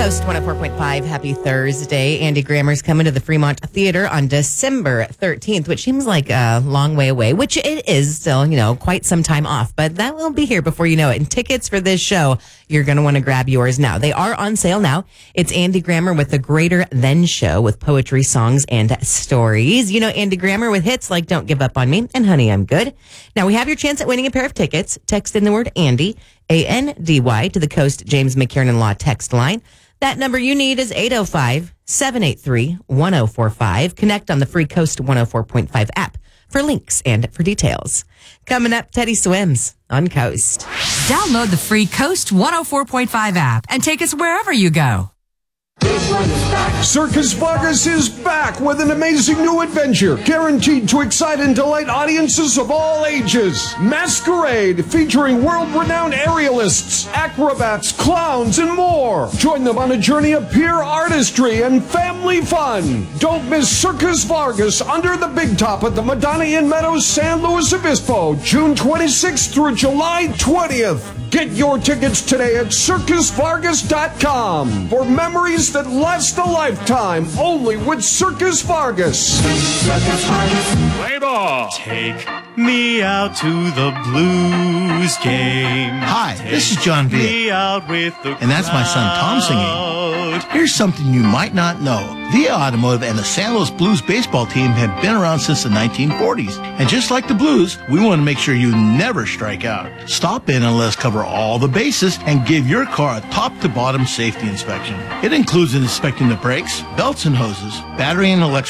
Coast 104.5. Happy Thursday. Andy Grammer's coming to the Fremont Theater on December 13th, which seems like a long way away, which it is still, quite some time off, but that will be here before you know it. And tickets for this show, you're going to want to grab yours now. They are on sale now. It's Andy Grammer with the Greater Than Show with poetry, songs, and stories. Andy Grammer with hits like Don't Give Up on Me and Honey, I'm Good. Now, we have your chance at winning a pair of tickets. Text in the word Andy, A-N-D-Y, to the Coast James McKiernan Law text line. That number you need is 805-783-1045. Connect on the free Coast 104.5 app for links and for details. Coming up, Teddy Swims on Coast. Download the free Coast 104.5 app and take us wherever you go. Circus Vargas is back with an amazing new adventure, guaranteed to excite and delight audiences of all ages. Masquerade, featuring world-renowned aerialists, acrobats, clowns, and more. Join them on a journey of pure artistry and family fun. Don't miss Circus Vargas under the big top at the Madonna Inn Meadows, San Luis Obispo, June 26th through July 20th. Get your tickets today at CircusVargas.com for memories that last a lifetime, only with Circus Vargas. Circus Vargas. Play ball. Take me out to the Blues game. Hi, this is John Villa, and that's my son Tom singing. Here's something you might not know. Villa Automotive and the San Luis Blues baseball team have been around since the 1940s. And just like the Blues, we want to make sure you never strike out. Stop in and let us cover all the bases and give your car a top-to-bottom safety inspection. It includes inspecting the brakes, belts and hoses, battery and electrical